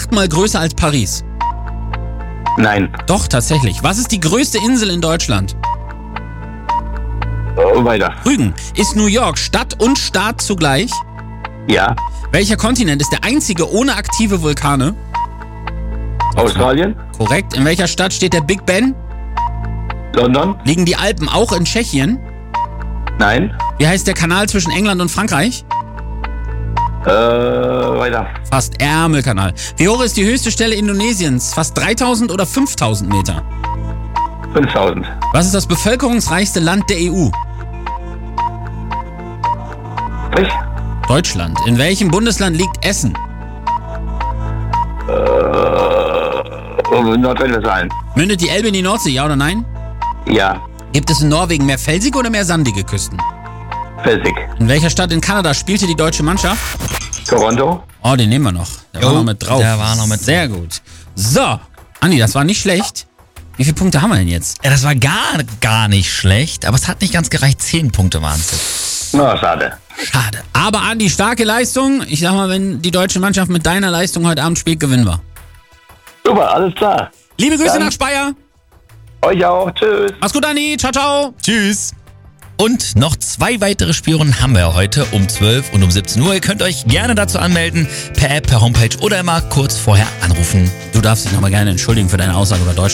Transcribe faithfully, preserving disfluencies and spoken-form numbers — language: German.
achtmal größer als Paris? Nein. Doch, tatsächlich. Was ist die größte Insel in Deutschland? Oh, weiter. Rügen. Ist New York Stadt und Staat zugleich? Ja. Welcher Kontinent ist der einzige ohne aktive Vulkane? Australien? Korrekt. In welcher Stadt steht der Big Ben? London? Liegen die Alpen auch in Tschechien? Nein. Wie heißt der Kanal zwischen England und Frankreich? Äh, weiter. Fast Ärmelkanal. Wie hoch ist die höchste Stelle Indonesiens? Fast dreitausend oder fünftausend Meter? fünftausend. Was ist das bevölkerungsreichste Land der E U? Sprich? Deutschland. In welchem Bundesland liegt Essen? Äh, Nordrhein-Westfalen. Mündet die Elbe in die Nordsee, ja oder nein? Ja. Gibt es in Norwegen mehr felsige oder mehr sandige Küsten? Felsig. In welcher Stadt in Kanada spielte die deutsche Mannschaft? Toronto? Oh, den nehmen wir noch. Der Jo, war noch mit drauf. der war noch mit Sehr gut. So, Andi, das war nicht schlecht. Wie viele Punkte haben wir denn jetzt? Ja, das war gar, gar nicht schlecht, aber es hat nicht ganz gereicht. Zehn Punkte waren es. Na, schade. Schade. Aber Andi, starke Leistung. Ich sag mal, wenn die deutsche Mannschaft mit deiner Leistung heute Abend spielt, gewinnen wir. Super, alles klar. Liebe Grüße Dann nach Speyer. Euch auch. Tschüss. Mach's gut, Andi. Ciao, ciao. Tschüss. Und noch zwei weitere Spielrunden haben wir heute um zwölf und um siebzehn Uhr. Ihr könnt euch gerne dazu anmelden, per App, per Homepage oder immer kurz vorher anrufen. Du darfst dich nochmal gerne entschuldigen für deine Aussage über Deutschland.